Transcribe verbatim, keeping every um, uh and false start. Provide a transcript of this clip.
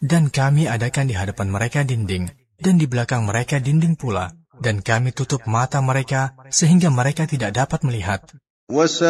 Dan kami adakan di hadapan mereka dinding, dan di belakang mereka dinding pula, dan kami tutup mata mereka sehingga mereka tidak dapat melihat.